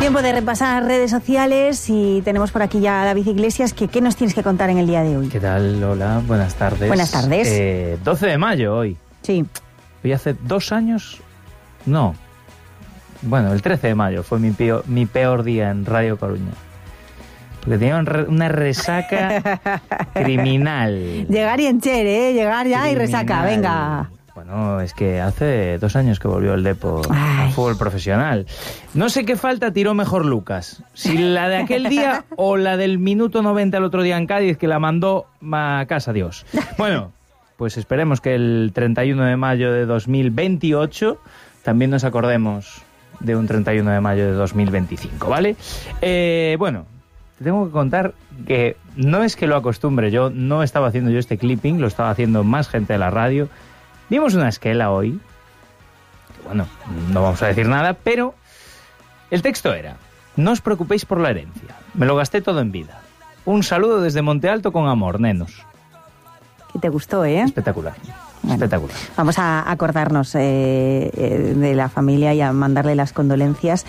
Tiempo de repasar redes sociales y tenemos por aquí ya a David Iglesias. ¿Qué nos tienes que contar en el día de hoy? ¿Qué tal, Lola? Buenas tardes. Buenas tardes. 12 de mayo hoy. Sí. Hoy hace 2 años... No. Bueno, el 13 de mayo fue mi peor día en Radio Coruña. Porque tenía una resaca criminal. Llegar y encher, ¿eh? Llegar ya criminal. Y resaca, venga. Bueno, es que hace 2 años que volvió el Depo al fútbol profesional. No sé qué falta tiró mejor Lucas. Si la de aquel día o la del minuto 90 el otro día en Cádiz, que la mandó a casa Dios. Bueno, pues esperemos que el 31 de mayo de 2028 también nos acordemos de un 31 de mayo de 2025, ¿vale? Bueno, te tengo que contar que no es que lo acostumbre. Yo no estaba haciendo yo este clipping, lo estaba haciendo más gente de la radio. Vimos una esquela hoy, que bueno, no vamos a decir nada, pero el texto era: no os preocupéis por la herencia, me lo gasté todo en vida. Un saludo desde Monte Alto con amor, nenos. Que te gustó, ¿eh? Espectacular. Bueno, espectacular. Vamos a acordarnos de la familia y a mandarle las condolencias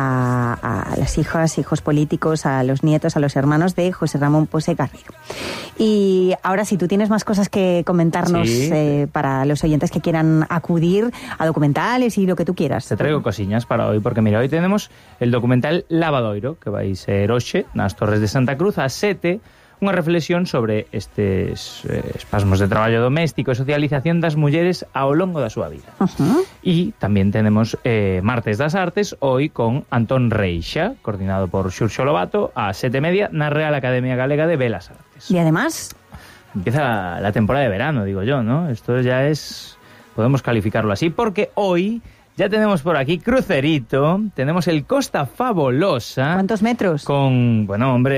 a las hijas, hijos políticos, a los nietos, a los hermanos de José Ramón Pose Garrido. Y ahora, si tú tienes más cosas que comentarnos, sí, para los oyentes que quieran acudir a documentales y lo que tú quieras. Te traigo cosillas para hoy, porque mira, hoy tenemos el documental Lavadoiro, que vai ser hoxe nas Torres de Santa Cruz a 7, unha reflexión sobre estes espasmos de traballo doméstico e socialización das mulleres ao longo da súa vida. E tamén tenemos Martes das Artes, hoy con Antón Reixa, coordinado por Xurxo Lobato, a 7:30 na Real Academia Galega de Belas Artes. Y además empieza la temporada de verano, digo yo, ¿no? Esto ya es... podemos calificarlo así, porque hoy... ya tenemos por aquí crucerito, tenemos el Costa Fabulosa. ¿Cuántos metros? Con, bueno, hombre,